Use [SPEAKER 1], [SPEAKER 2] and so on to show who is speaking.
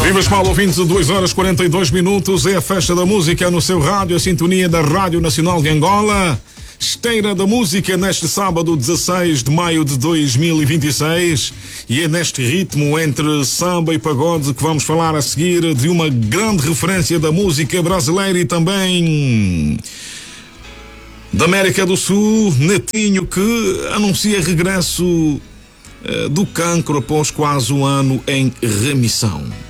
[SPEAKER 1] Viva Esmal, ouvintes, 2h42, é a festa da música no seu rádio, a sintonia da Rádio Nacional de Angola. Esteira da música neste sábado 16 de maio de 2026, e é neste ritmo entre samba e pagode que vamos falar a seguir de uma grande referência da música brasileira e também da América do Sul, Netinho, que anuncia regresso do cancro após quase um ano em remissão.